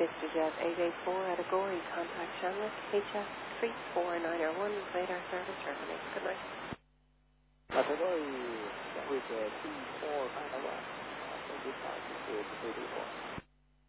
VistaJet 884 at Agori. Contact Shamrock HF34901. Radar service terminated. Good night. Agori, with 3491. Good night.